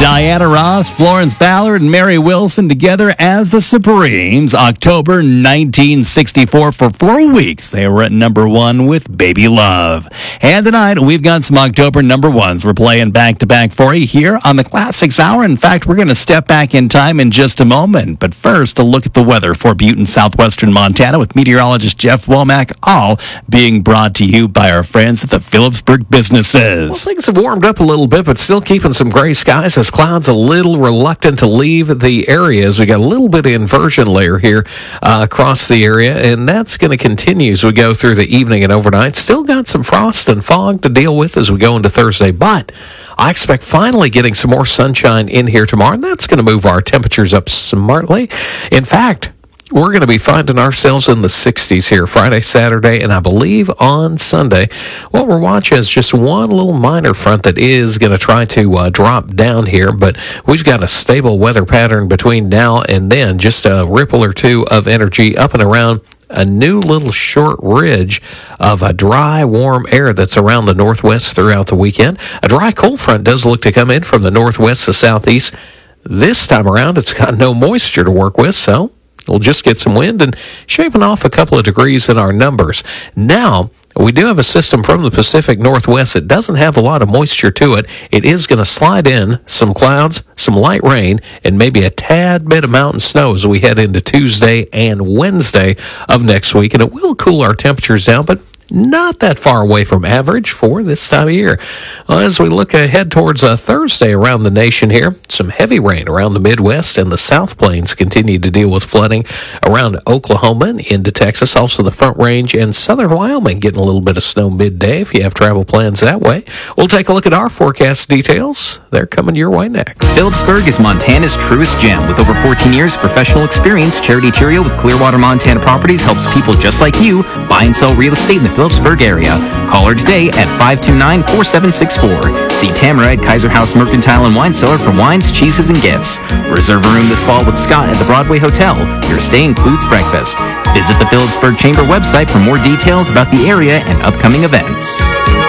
Diana Ross, Florence Ballard, and Mary Wilson together as the Supremes. October 1964 for 4 weeks. They were at number one with Baby Love. And tonight, we've got some October number ones. We're playing back-to-back for you here on the Classics Hour. In fact, we're going to step back in time in just a moment. But first, a look at the weather for Butte, southwestern Montana with meteorologist Jeff Womack, all being brought to you by our friends at the Phillipsburg Businesses. Well, things have warmed up a little bit, but still keeping some gray skies as clouds a little reluctant to leave the area as we got a little bit of inversion layer here across the area, and that's going to continue as we go through the evening and overnight. Still got some frost and fog to deal with as we go into Thursday, but I expect finally getting some more sunshine in here tomorrow, and that's going to move our temperatures up smartly. In fact, we're going to be finding ourselves in the 60s here Friday, Saturday, and I believe on Sunday. What we're watching is just one little minor front that is going to try to drop down here, but we've got a stable weather pattern between now and then, just a ripple or two of energy up and around a new little short ridge of a dry, warm air that's around the northwest throughout the weekend. A dry cold front does look to come in from the northwest to southeast. This time around, it's got no moisture to work with, so we'll just get some wind and shaving off a couple of degrees in our numbers. Now, we do have a system from the Pacific Northwest that doesn't have a lot of moisture to it. It is going to slide in some clouds, some light rain, and maybe a tad bit of mountain snow as we head into Tuesday and Wednesday of next week. And it will cool our temperatures down, but not that far away from average for this time of year. As we look ahead towards Thursday around the nation here, some heavy rain around the Midwest and the South Plains continue to deal with flooding around Oklahoma and into Texas. Also the Front Range and southern Wyoming getting a little bit of snow midday if you have travel plans that way. We'll take a look at our forecast details. They're coming your way next. Phillipsburg is Montana's truest gem. With over 14 years of professional experience, Charity Trio with Clearwater, Montana Properties helps people just like you buy and sell real estate in the Phillipsburg area. Call her today at 529-4764. See Tamara at Kaiser House Mercantile and Wine Cellar for wines, cheeses, and gifts. Reserve a room this fall with Scott at the Broadway Hotel. Your stay includes breakfast. Visit the Phillipsburg Chamber website for more details about the area and upcoming events.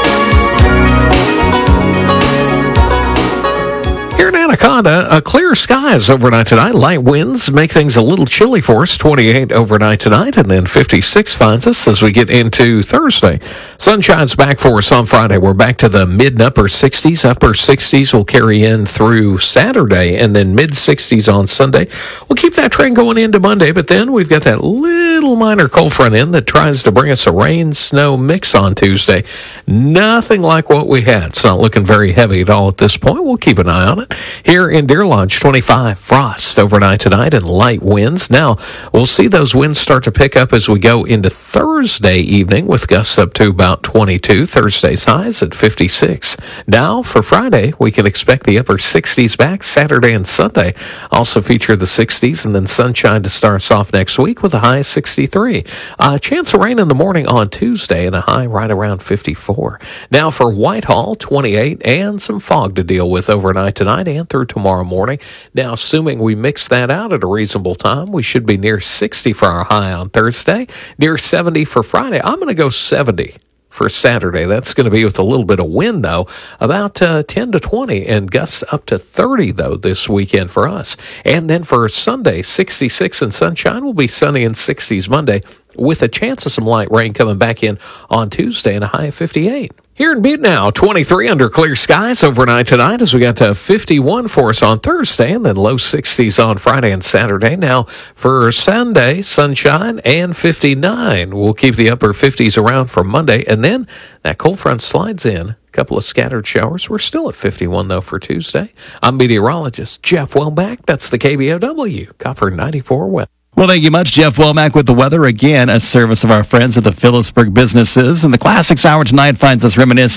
Here in Anaconda, clear skies overnight tonight. Light winds make things a little chilly for us. 28 overnight tonight, and then 56 finds us as we get into Thursday. Sunshine's back for us on Friday. We're back to the mid and upper 60s. Upper 60s will carry in through Saturday, and then mid 60s on Sunday. We'll keep that trend going into Monday, but then we've got that little minor cold front in that tries to bring us a rain-snow mix on Tuesday. Nothing like what we had. It's not looking very heavy at all at this point. We'll keep an eye on it. Here in Deer Lodge, 25 frost overnight tonight and light winds. Now, we'll see those winds start to pick up as we go into Thursday evening with gusts up to about 22. Thursday's highs at 56. Now, for Friday, we can expect the upper 60s back. Saturday and Sunday also feature the 60s, and then sunshine to start us off next week with a high of 63. Chance of rain in the morning on Tuesday and a high right around 54. Now, for Whitehall, 28 and some fog to deal with overnight tonight and through tomorrow morning. Now, assuming we mix that out at a reasonable time, we should be near 60 for our high on Thursday, near 70 for Friday. I'm going to go 70 for Saturday. That's going to be with a little bit of wind, though, about 10 to 20, and gusts up to 30, though, this weekend for us. And then for Sunday, 66 and sunshine. Will be sunny and 60s Monday, with a chance of some light rain coming back in on Tuesday and a high of 58. Here in Butte now, 23 under clear skies overnight tonight as we got to 51 for us on Thursday and then low 60s on Friday and Saturday. Now for Sunday, sunshine and 59. We'll keep the upper 50s around for Monday, and then that cold front slides in. A couple of scattered showers. We're still at 51 though for Tuesday. I'm meteorologist Jeff Womack. That's the KBOW Copper 94 West. Well, thank you much, Jeff Womack, with the weather. Again, a service of our friends at the Phillipsburg Businesses. And the Classics Hour tonight finds us reminiscing